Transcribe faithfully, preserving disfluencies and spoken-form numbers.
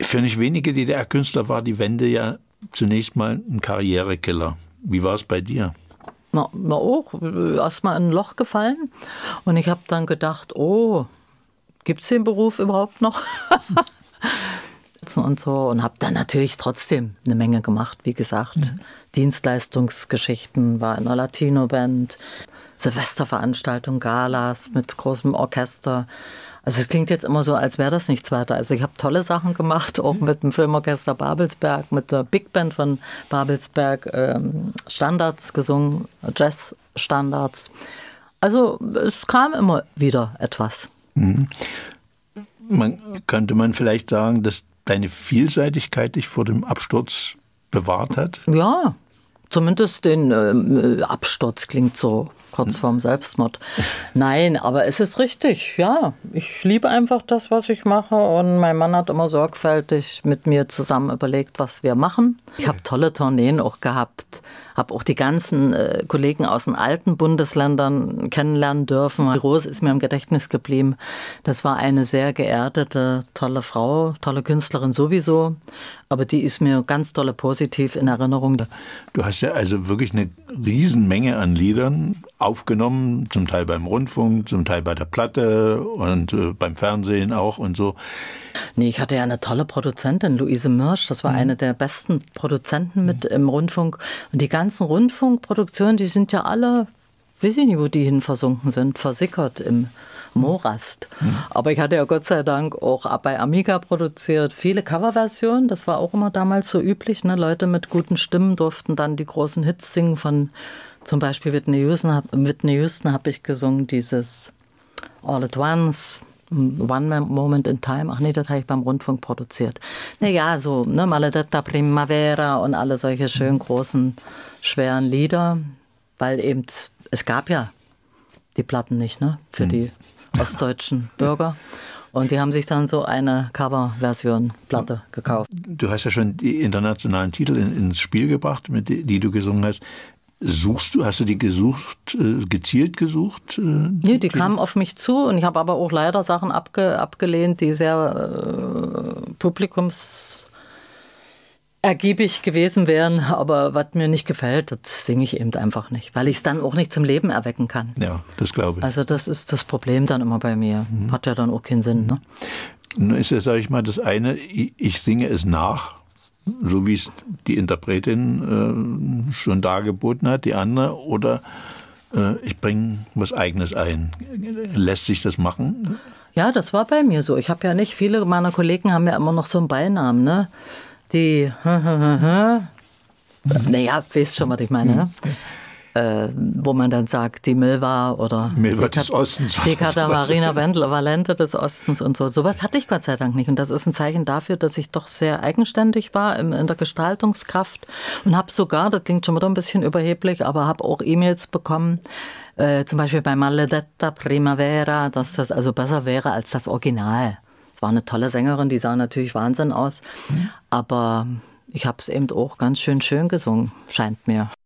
Für nicht wenige D D R-Künstler war die Wende ja zunächst mal ein Karrierekiller. Wie war es bei dir? Na, na auch, erstmal in ein Loch gefallen. Und ich habe dann gedacht, oh, gibt es den Beruf überhaupt noch? und so. Und habe dann natürlich trotzdem eine Menge gemacht, wie gesagt. Mhm. Dienstleistungsgeschichten, war in einer Latino-Band, Silvesterveranstaltungen, Galas mit großem Orchester. Also es klingt jetzt immer so, als wäre das nichts weiter. Also ich habe tolle Sachen gemacht, auch mit dem Filmorchester Babelsberg, mit der Big Band von Babelsberg, ähm, Standards gesungen, Jazz-Standards. Also es kam immer wieder etwas. Mhm. Man, könnte man vielleicht sagen, dass deine Vielseitigkeit dich vor dem Absturz bewahrt hat? Ja, zumindest den äh, Absturz klingt so kurz vorm Selbstmord. Nein, aber es ist richtig, ja. Ich liebe einfach das, was ich mache und mein Mann hat immer sorgfältig mit mir zusammen überlegt, was wir machen. Ich habe tolle Tourneen auch gehabt, habe auch die ganzen äh, Kollegen aus den alten Bundesländern kennenlernen dürfen. Rose ist mir im Gedächtnis geblieben. Das war eine sehr geerdete, tolle Frau, tolle Künstlerin sowieso, aber die ist mir ganz dolle positiv in Erinnerung. Du hast ja also wirklich eine Riesenmenge an Liedern aufgenommen, zum Teil beim Rundfunk, zum Teil bei der Platte und äh, beim Fernsehen auch und so. Nee, ich hatte ja eine tolle Produzentin, Luise Mirsch, das war mhm. eine der besten Produzenten mit im Rundfunk. Und die ganzen Rundfunkproduktionen, die sind ja alle, weiß ich nicht, wo die hin versunken sind, versickert im Morast. Mhm. Aber ich hatte ja Gott sei Dank auch bei Amiga produziert, viele Coverversionen, das war auch immer damals so üblich, ne? Leute mit guten Stimmen durften dann die großen Hits singen von zum Beispiel Whitney Houston, Whitney Houston habe ich gesungen, dieses All at Once, One Moment in Time. Ach nee, das habe ich beim Rundfunk produziert. Naja, so ne, Maledetta Primavera und alle solche schönen großen, schweren Lieder, weil eben, es gab ja die Platten nicht, ne, für die ostdeutschen Bürger. Und die haben sich dann so eine Coverversion-Platte gekauft. Du hast ja schon die internationalen Titel ins Spiel gebracht, mit die, die du gesungen hast. Suchst du, hast du die gesucht, äh, gezielt gesucht? Äh, nee, die kamen auf mich zu und ich habe aber auch leider Sachen abge, abgelehnt, die sehr äh, publikumsergiebig gewesen wären, aber was mir nicht gefällt, das singe ich eben einfach nicht, weil ich es dann auch nicht zum Leben erwecken kann. Ja, das glaube ich. Also das ist das Problem dann immer bei mir. Mhm. Hat ja dann auch keinen Sinn. Ne? Nun ist ja, sage ich mal, das eine, ich singe es nach, so wie es die Interpretin äh, schon dargeboten hat, die andere, oder äh, ich bringe was Eigenes ein. Lässt sich das machen? Ja, das war bei mir so. Ich habe ja nicht, viele meiner Kollegen haben ja immer noch so einen Beinamen, ne? Die, naja, weißt schon, was ich meine, ne? Äh, wo man dann sagt, die Milva oder Milva die, des Ostens. Die Katharina Valente des Ostens und so. Sowas hatte ich Gott sei Dank nicht. Und das ist ein Zeichen dafür, dass ich doch sehr eigenständig war in, in der Gestaltungskraft und habe sogar, das klingt schon wieder ein bisschen überheblich, aber habe auch E-Mails bekommen, äh, zum Beispiel bei Maledetta Primavera, dass das also besser wäre als das Original. Es war eine tolle Sängerin, die sah natürlich Wahnsinn aus, mhm. aber ich habe es eben auch ganz schön schön gesungen, scheint mir.